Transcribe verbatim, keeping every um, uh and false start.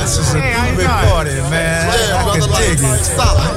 This is a Hey, how you good doing? recording, man. Yeah, I brother, can like, dig it. stop.